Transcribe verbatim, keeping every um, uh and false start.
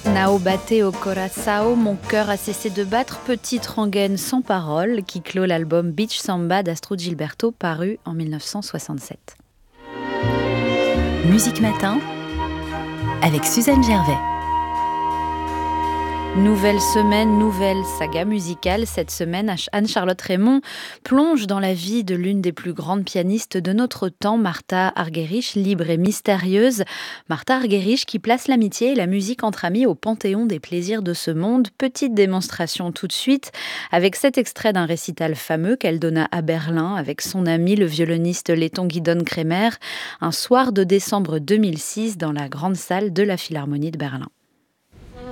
Nao bate au corazao, mon cœur a cessé de battre, petite rengaine sans parole, qui clôt l'album Beach Samba d'Astrud Gilberto, paru en mille neuf cent soixante-sept. Musique Matin, avec Suzanne Gervais. Nouvelle semaine, nouvelle saga musicale. Cette semaine, Anne-Charlotte Raymond plonge dans la vie de l'une des plus grandes pianistes de notre temps, Martha Argerich, libre et mystérieuse. Martha Argerich qui place l'amitié et la musique entre amis au panthéon des plaisirs de ce monde. Petite démonstration tout de suite avec cet extrait d'un récital fameux qu'elle donna à Berlin avec son ami le violoniste letton Gidon Kremer, un soir de décembre deux mille six dans la grande salle de la Philharmonie de Berlin.